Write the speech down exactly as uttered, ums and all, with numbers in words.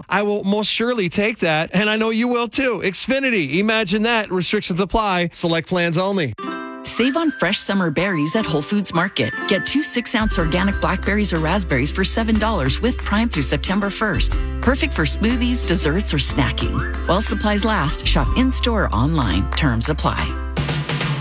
I will most surely take that, and I know you will too. Xfinity, imagine that. Restrictions apply. Select plans only. Save on fresh summer berries at Whole Foods Market. Get two six-ounce organic blackberries or raspberries for seven dollars with Prime through September first. Perfect for smoothies, desserts, or snacking. While supplies last, shop in-store or online. Terms apply.